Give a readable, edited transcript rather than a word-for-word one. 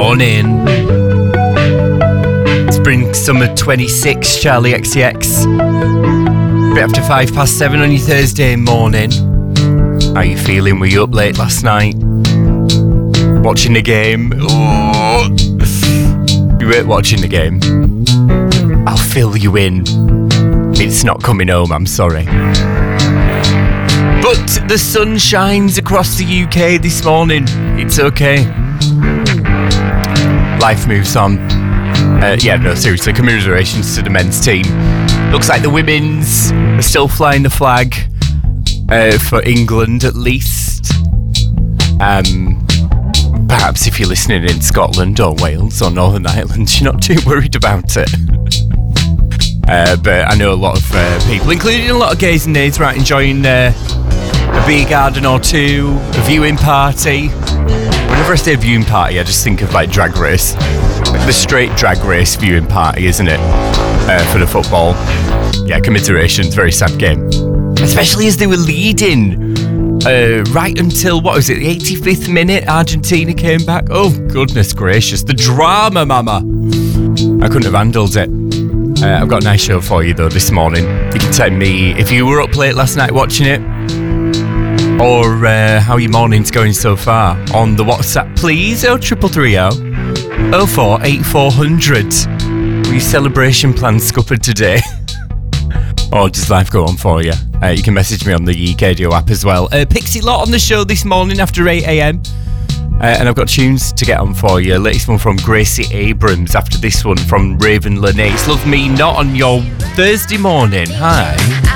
morning. Spring Summer 26, Charlie XCX. Bit after 7:05 on your Thursday morning. How you feeling? Were you up late last night? Watching the game? Oh. You weren't watching the game. I'll fill you in. It's not coming home, I'm sorry. But the sun shines across the UK this morning. It's okay. Life moves on. Seriously, commiserations to the men's team. Looks like the women's are still flying the flag for England at least. Perhaps if you're listening in Scotland or Wales or Northern Ireland, you're not too worried about it. But I know a lot of people, including a lot of gays and nays, right, enjoying a beer garden or two, a viewing party. Whenever I say viewing party, I just think of like drag race. Like the straight drag race viewing party, isn't it? For the football. Yeah, commiserations, very sad game. Especially as they were leading right until, what was it, the 85th minute, Argentina came back. Oh, goodness gracious, the drama, mama. I couldn't have handled it. I've got a nice show for you, though, this morning. You can tell me if you were up late last night watching it, or how your morning's going so far on the WhatsApp, please. 0330 04 8400. Were your celebration plans scuppered today? Or does life go on for you? You can message me on the Yeekadio app as well. Pixie Lot on the show this morning after 8 a.m. And I've got tunes to get on for you. Latest one from Gracie Abrams. After this one from Raven Lene. It's Love Me Not on your Thursday morning. Hi.